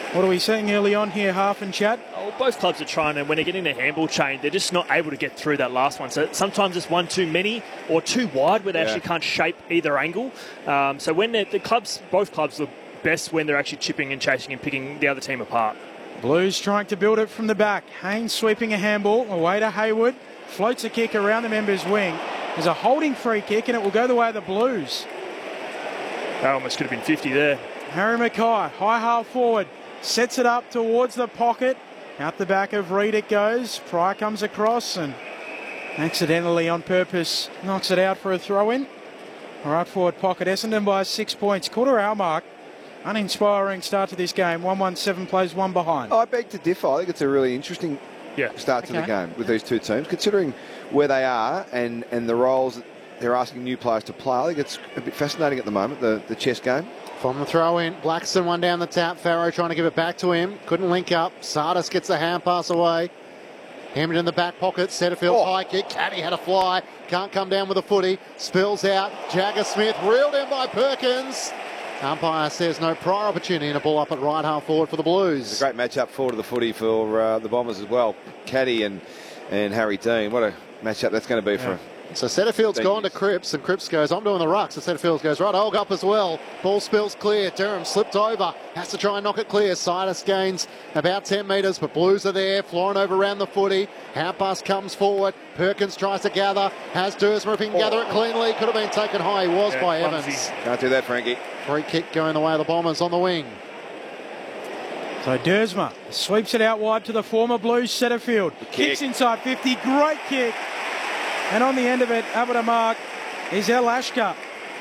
What are we seeing early on here, Half and Chad? Oh, both clubs are trying, and when they're getting the handball chain, they're just not able to get through that last one. So sometimes it's one too many or too wide where they actually can't shape either angle. So when both clubs look best when they're actually chipping and chasing and picking the other team apart. Blues trying to build it from the back. Haynes sweeping a handball away to Hayward. Floats a kick around the member's wing. There's a holding free kick, and it will go the way of the Blues. That almost could have been 50 there. Harry Mackay, high half forward. Sets it up towards the pocket. Out the back of Reed it goes. Pryor comes across and accidentally on purpose knocks it out for a throw-in. Right forward pocket. Essendon by 6 points. Quarter hour mark. Uninspiring start to this game. 1-1-7 plays one behind. I beg to differ. I think it's a really interesting start to the game with these two teams. Considering where they are and the roles that they're asking new players to play, I think it's a bit fascinating at the moment, the chess game. From the throw-in, Blackson one down the tap. Farrow trying to give it back to him. Couldn't link up. Sardis gets the hand pass away. Hammered in the back pocket. Setterfield high kick. Caddy had a fly. Can't come down with a footy. Spills out. Jagger Smith reeled in by Perkins. Umpire says no prior opportunity, and a ball up at right half forward for the Blues. It's a great match-up forward of the footy for the Bombers as well. Caddy and Harry Dean. What a match-up that's going to be for So Setterfield's gone to Cripps, and Cripps goes, I'm doing the ruck. So Setterfield goes, right, I'll go up as well. Ball spills clear. Durham slipped over. Has to try and knock it clear. Sidus gains about 10 metres, but Blues are there. Flying over around the footy. Handpass comes forward. Perkins tries to gather. Has Dursma if he can gather it cleanly. Could have been taken high. He was by Evans. Can't do that, Frankie. Free kick going the way of the Bombers on the wing. So Dursma sweeps it out wide to the former Blues Setterfield. Kicks inside 50. Great kick. And on the end of it, up at a mark, is El Ashkar.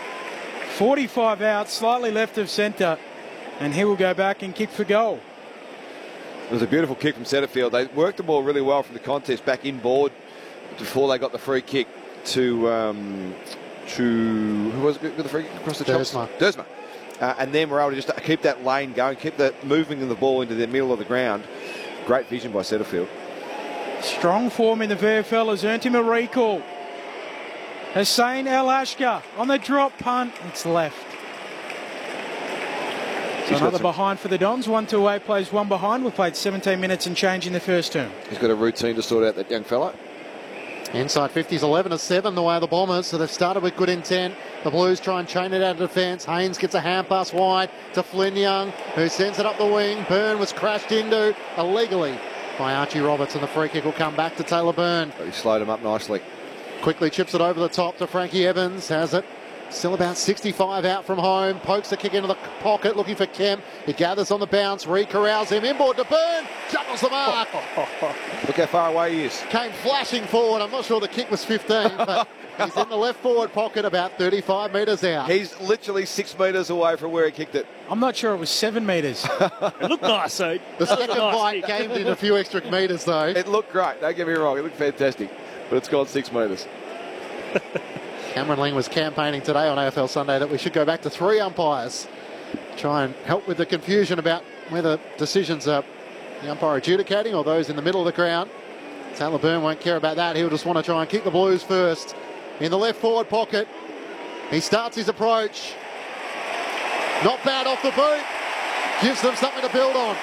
45 out, slightly left of centre. And he will go back and kick for goal. It was a beautiful kick from Setterfield. They worked the ball really well from the contest back inboard before they got the free kick to who was it with the free kick across the top? Dursma. And then we're able to just keep that lane going, keep that moving of the ball into the middle of the ground. Great vision by Setterfield. Strong form in the VFL has earned him a recall. Hussein El Ashkar on the drop punt. It's left. So another behind for the Dons. 1-2-8 plays one behind. We've played 17 minutes and change in the first term. He's got a routine to sort out, that young fella. Inside 50s 11-7 the way of the Bombers, so they've started with good intent. The Blues try and chain it out of defence. Haynes gets a hand pass wide to Flynn Young, who sends it up the wing. Byrne was crashed into illegally by Archie Roberts, and the free kick will come back to Taylor Byrne. But he slowed him up nicely. Quickly chips it over the top to Frankie Evans. Has it. Still about 65 out from home. Pokes the kick into the pocket, looking for Kemp. He gathers on the bounce. Corrals him. Inboard to Byrne. Juggles the mark. Look how far away he is. Came flashing forward. I'm not sure the kick was 15, but he's in the left forward pocket about 35 metres out. He's literally 6 metres away from where he kicked it. I'm not sure it was 7 metres. It looked nice, though. The second bite gained in a few extra metres, though. It looked great. Don't get me wrong. It looked fantastic. But it's gone 6 metres. Cameron Ling was campaigning today on AFL Sunday that we should go back to 3 umpires. Try and help with the confusion about whether decisions are the umpire adjudicating or those in the middle of the ground. Taylor Byrne won't care about that. He'll just want to try and kick the Blues first. In the left forward pocket, he starts his approach. Not bad off the boot. Gives them something to build on.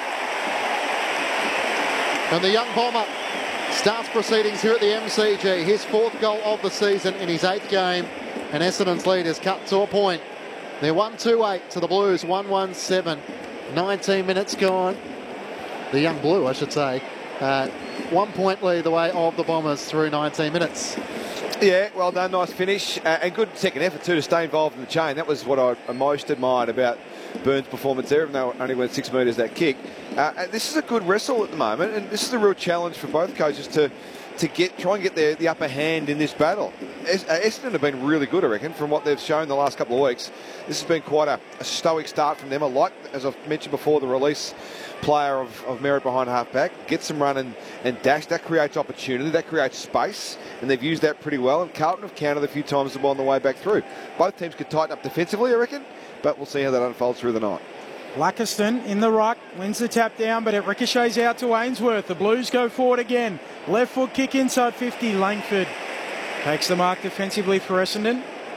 And the young Bomber starts proceedings here at the MCG. His 4th goal of the season in his 8th game. And Essendon's lead is cut to a point. They're 1-2-8 to the Blues, 1-1-7. 19 minutes gone. The young Blue, I should say. 1 point lead the way of the Bombers through 19 minutes. Yeah, well done. Nice finish. And good second effort too to stay involved in the chain. That was what I most admired about Byrne's performance there, even though it only went 6 metres that kick. This is a good wrestle at the moment, and this is a real challenge for both coaches to try and get the upper hand in this battle. Essendon have been really good, I reckon, from what they've shown the last couple of weeks. This has been quite a stoic start from them. I like, as I've mentioned before, the release player of Merritt behind half-back. Gets them running and dash. That creates opportunity. That creates space, and they've used that pretty well. And Carlton have countered a few times the ball on the way back through. Both teams could tighten up defensively, I reckon, but we'll see how that unfolds through the night. Lackiston in the ruck, wins the tap down, but it ricochets out to Ainsworth. The Blues go forward again. Left foot kick inside 50. Langford takes the mark defensively for Essendon.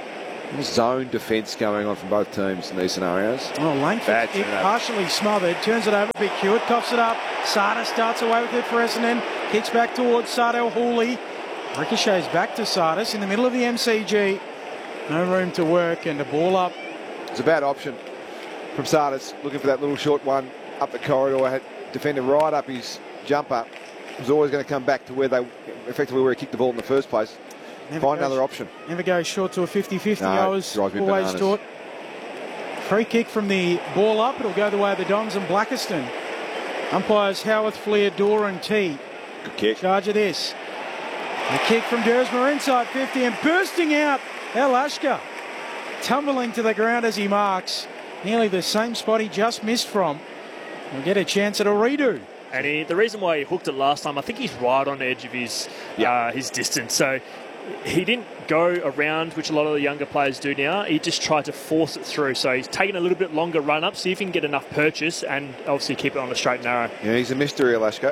Zone defence going on from both teams in these scenarios. Oh, Langford partially smothered, turns it over. Big Hewitt coughs it up. Sada starts away with it for Essendon. Kicks back towards Sardell Hooley. Ricochets back to Sardis in the middle of the MCG. No room to work and a ball up. It's a bad option from Sardis, looking for that little short one up the corridor. Had defender right up his jumper. Was always going to come back to where they effectively where he kicked the ball in the first place. Find another option. Never goes short to a 50-50. No, I was always taught. Free kick from the ball up. It'll go the way of the Dons and Blackiston. Umpires Howarth, Fleer, Dora and T. Good kick. Charge of this. The kick from Dersmer inside 50 and bursting out El Ashka. Tumbling to the ground as he marks. Nearly the same spot he just missed from. He'll get a chance at a redo. And the reason why he hooked it last time, I think he's right on the edge of his distance. So he didn't go around, which a lot of the younger players do now. He just tried to force it through. So he's taken a little bit longer run up, see if he can get enough purchase and obviously keep it on the straight and narrow. Yeah, he's a mystery, Alashka.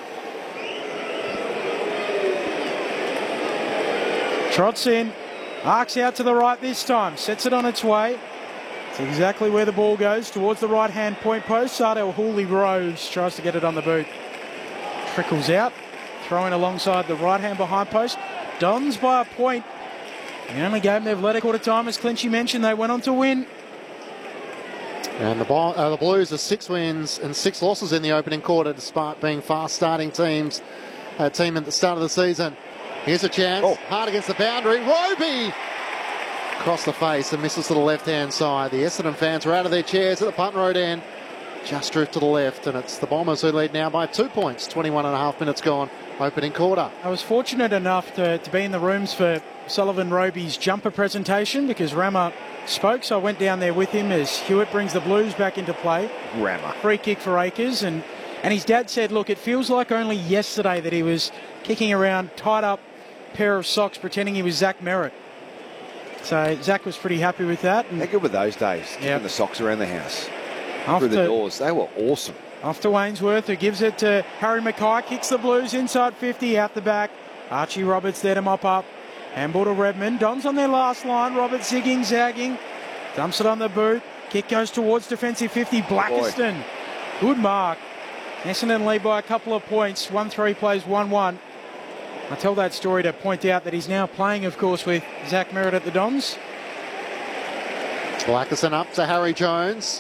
Trots in, arcs out to the right this time, sets it on its way. It's exactly where the ball goes, towards the right-hand point post. Sardell Hooley rows, tries to get it on the boot. Trickles out, throwing alongside the right-hand behind post. Dons by a point. The only game they've led a quarter time, as Clinchy mentioned, they went on to win. And the Blues are 6 wins and 6 losses in the opening quarter, despite being fast-starting teams. A team at the start of the season. Here's a chance. Oh. Hard against the boundary. Roby! Across the face and misses to the left-hand side. The Essendon fans are out of their chairs at the punt road end. Just drift to the left, and it's the Bombers who lead now by 2 points. 21.5 minutes gone, opening quarter. I was fortunate enough to be in the rooms for Sullivan Roby's jumper presentation because Rama spoke, so I went down there with him as Hewitt brings the Blues back into play. Rama. Free kick for Akers, and his dad said, look, it feels like only yesterday that he was kicking around, tied up pair of socks, pretending he was Zach Merritt. So Zach was pretty happy with that. How good were those days? Kicking the socks around the house. Through the doors. They were awesome. Off to Wainsworth, who gives it to Harry Mackay, kicks the Blues inside 50, out the back. Archie Roberts there to mop up. Handball to Redmond. Dons on their last line. Roberts zigging, zagging. Dumps it on the boot. Kick goes towards defensive 50. Blackiston. Good mark. Essendon lead by a couple of points. 1-3 plays 1-1. I tell that story to point out that he's now playing, of course, with Zach Merritt at the Dons. Blackiston up to Harry Jones.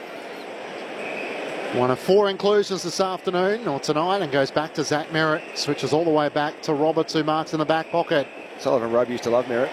One of 4 inclusions this afternoon or tonight, and goes back to Zach Merritt. Switches all the way back to Roberts, who marks in the back pocket. Sullivan Roby used to love Merritt.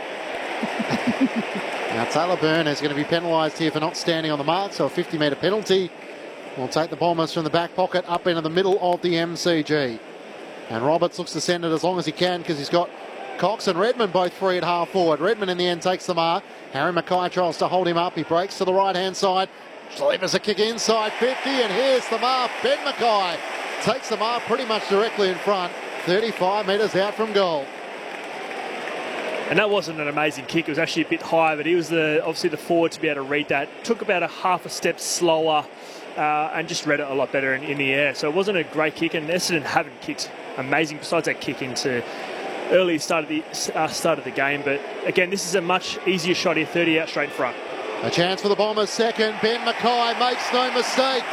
Now Taylor Byrne is going to be penalised here for not standing on the mark, so a 50-metre penalty will take the Bombers from the back pocket up into the middle of the MCG. And Roberts looks to send it as long as he can because he's got Cox and Redmond both free at half forward. Redmond in the end takes the mark. Harry Mackay tries to hold him up. He breaks to the right-hand side. Delivers a kick inside 50, and here's the mark. Ben Mackay takes the mark pretty much directly in front. 35 metres out from goal. And that wasn't an amazing kick. It was actually a bit high, but he was obviously the forward to be able to read that. Took about a half a step slower and just read it a lot better in the air. So it wasn't a great kick, and Essendon haven't kicked amazing besides that kick into early start of the game. But again, this is a much easier shot here, 30 out straight in front. A chance for the Bombers second. Ben Mackay makes no mistake.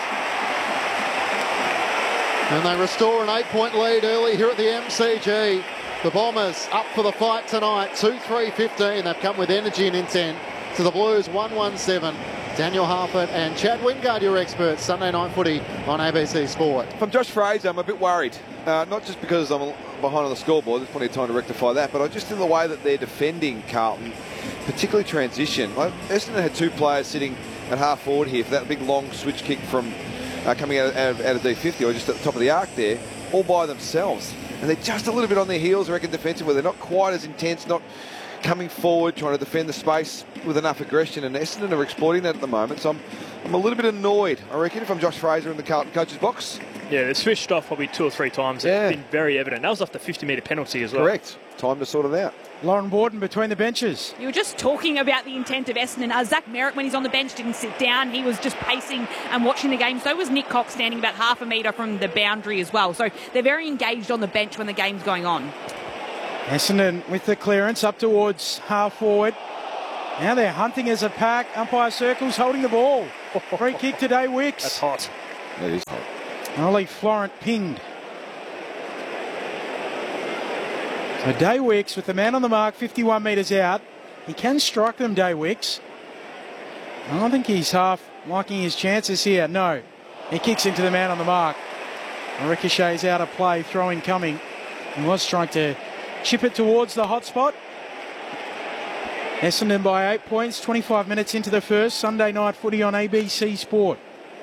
And they restore an 8-point lead early here at the MCG. The Bombers up for the fight tonight. 2-3-15. They've come with energy and intent to the Blues 1-1-7. Daniel Harford and Chad Wingard, your experts. Sunday Night Footy on ABC Sport. From Josh Fraser, I'm a bit worried. Not just because I'm behind on the scoreboard, there's plenty of time to rectify that, but just in the way that they're defending Carlton, particularly transition. Essendon had 2 players sitting at half forward here for that big long switch kick from coming out of D50, or just at the top of the arc there, all by themselves. And they're just a little bit on their heels, I reckon, defensively. They're not quite as intense, not coming forward, trying to defend the space with enough aggression, and Essendon are exploiting that at the moment. So I'm a little bit annoyed, I reckon, if I'm Josh Fraser in the Carlton coach's box. Yeah, they switched off probably 2 or 3 times. Yeah. It's been very evident. That was off the 50-metre penalty as well. Correct. Time to sort it out. Lauren Borden between the benches. You were just talking about the intent of Essendon. Zach Merritt, when he's on the bench, didn't sit down. He was just pacing and watching the game. So was Nick Cox, standing about half a metre from the boundary as well. So they're very engaged on the bench when the game's going on. Essendon with the clearance up towards half forward. Now they're hunting as a pack. Umpire circles holding the ball. Free kick to Day Wicks. That's hot. It is hot. Ollie Florent pinged. So Day Wicks with the man on the mark, 51 metres out. He can strike them, Day Wicks. I don't think he's half liking his chances here. No. He kicks into the man on the mark. Ricochet's out of play, throwing coming. He was trying to chip it towards the hot spot. Essendon by 8 points, 25 minutes into the first. Sunday night footy on ABC Sport.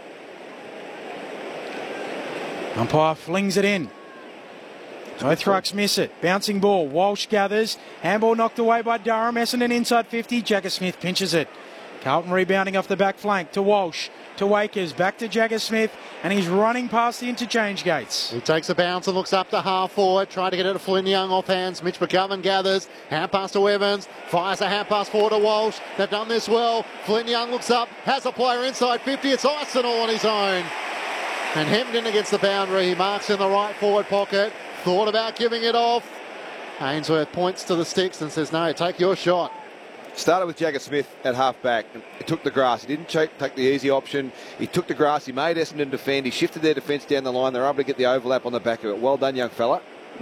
Umpire flings it in. Both rucks miss it. Bouncing ball. Walsh gathers. Handball knocked away by Durham. Essendon inside 50. Jagger Smith pinches it. Carlton rebounding off the back flank to Walsh. To Wakers. Back to Jagger Smith. And he's running past the interchange gates. He takes a bounce and looks up to half forward. Trying to get it to Flynn Young off hands. Mitch McGovern gathers. Hand pass to Evans. Fires a hand pass forward to Walsh. They've done this well. Flynn Young looks up. Has a player inside 50. It's Arsenal on his own. And hemmed in against the boundary. He marks in the right forward pocket. Thought about giving it off. Ainsworth points to the sticks and says, no, take your shot. Started with Jagger Smith at half back. He took the grass. He didn't take the easy option. He took the grass. He made Essendon defend. He shifted their defence down the line. They're able to get the overlap on the back of it. Well done, young fella.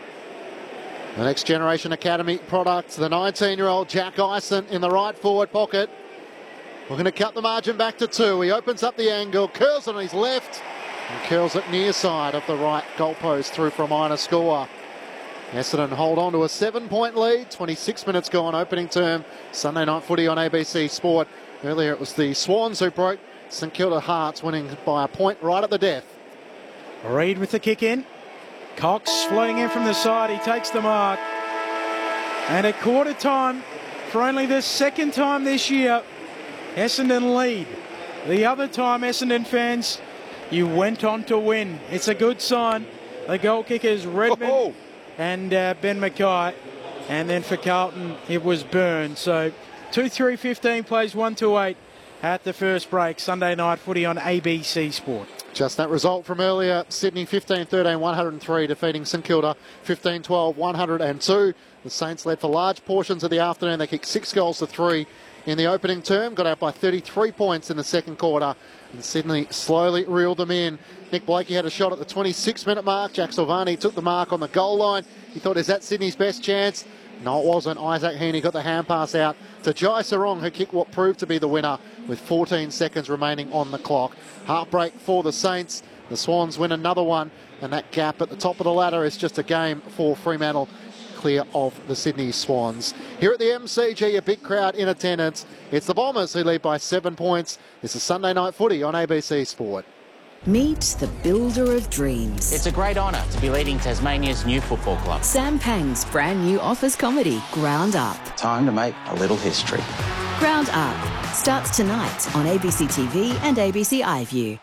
The Next Generation Academy product, the 19-year-old Jack Ison in the right forward pocket. We're going to cut the margin back to 2. He opens up the angle, curls on his left, and curls it near side of the right goalpost through for a minor score. Essendon hold on to a 7-point lead. 26 minutes gone, opening term. Sunday night footy on ABC Sport. Earlier it was the Swans who broke St Kilda Hearts, winning by a point right at the death. Reid with the kick in. Cox floating in from the side. He takes the mark. And at quarter time, for only the second time this year, Essendon lead. The other time, Essendon fans, you went on to win. It's a good sign. The goal kickers, Redmond and Ben Mackay. And then for Carlton, it was Burns. So 2-3-15 plays 1-8 at the first break. Sunday night footy on ABC Sport. Just that result from earlier. Sydney 15-13, 103, defeating St Kilda 15-12, 102. The Saints led for large portions of the afternoon. They kicked 6 goals to 3 in the opening term. Got out by 33 points in the second quarter. And Sydney slowly reeled them in. Nick Blakey had a shot at the 26-minute mark. Jack Silvani took the mark on the goal line. He thought, is that Sydney's best chance? No, it wasn't. Isaac Heaney got the hand pass out to Jai Sarong, who kicked what proved to be the winner with 14 seconds remaining on the clock. Heartbreak for the Saints. The Swans win another one, and that gap at the top of the ladder is just a game for Fremantle, clear of the Sydney Swans. Here at the MCG, a big crowd in attendance. It's the Bombers who lead by 7 points. This is Sunday Night Footy on ABC Sport. Meet the builder of dreams. It's a great honour to be leading Tasmania's new football club. Sam Pang's brand new office comedy, Ground Up. Time to make a little history. Ground Up starts tonight on ABC TV and ABC iView.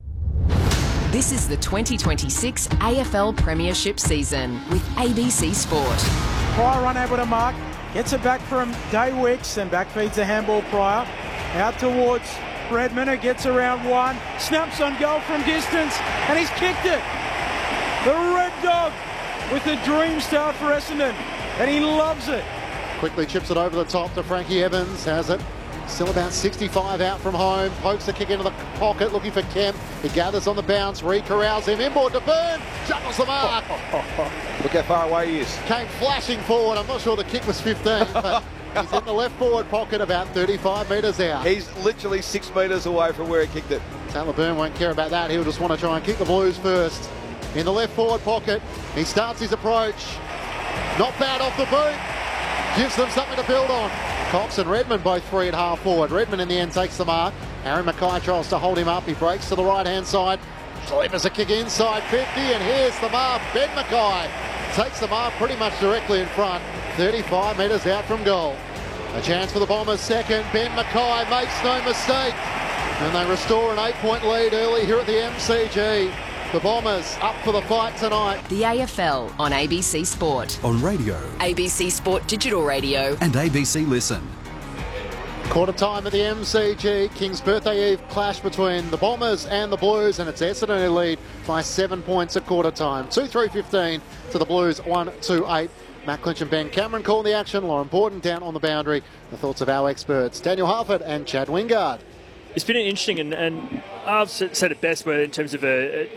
This is the 2026 AFL Premiership season with ABC Sport. Pryor unable to mark. Gets it back from Day Wicks and back feeds the handball Pryor. Out towards Redmond, who gets around one. Snaps on goal from distance and he's kicked it. The Red Dog with a dream start for Essendon and he loves it. Quickly chips it over the top to Frankie Evans. Has it. Still about 65 out from home. Pokes the kick into the pocket, looking for Kemp. He gathers on the bounce, corrals him. Inboard to Burn. Juggles the mark. Look how far away he is. Came flashing forward. I'm not sure the kick was 15, but he's in the left forward pocket about 35 metres out. He's literally 6 metres away from where he kicked it. Taylor Burn won't care about that. He'll just want to try and kick the Blues first. In the left forward pocket, he starts his approach. Not bad off the boot. Gives them something to build on. Cox and Redmond both free at half forward. Redmond in the end takes the mark. Aaron Mackay tries to hold him up. He breaks to the right-hand side. Delivers a kick inside 50, and here's the mark. Ben Mackay takes the mark pretty much directly in front. 35 metres out from goal. A chance for the Bombers second. Ben Mackay makes no mistake. And they restore an 8-point lead early here at the MCG. The Bombers up for the fight tonight. The AFL on ABC Sport. On radio. ABC Sport Digital Radio. And ABC Listen. Quarter time at the MCG. King's Birthday Eve clash between the Bombers and the Blues, and it's Essendon who lead by 7 points at quarter time. 2-3-15 to the Blues, 1-2-8. Matt Clinch and Ben Cameron calling the action. Lauren Borden down on the boundary. The thoughts of our experts, Daniel Harford and Chad Wingard. It's been interesting, and I've said it best in terms of a